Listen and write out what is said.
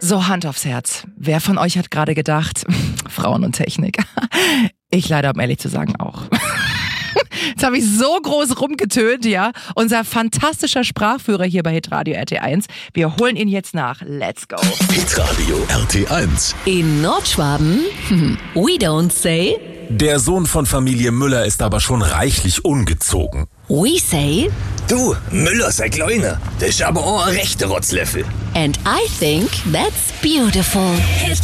So, Hand aufs Herz. Wer von euch hat gerade gedacht, Frauen und Technik? Ich leider, um ehrlich zu sagen, auch. Jetzt habe ich so groß rumgetönt, ja. Unser fantastischer Sprachführer hier bei Hitradio RT1. Wir holen ihn jetzt nach. Let's go. Hitradio RT1. In Nordschwaben, we don't say. Der Sohn von Familie Müller ist aber schon reichlich ungezogen. We say. Du, Müller sei kleiner. Das ist aber auch ein rechter Rotzlöffel. And I think that's beautiful.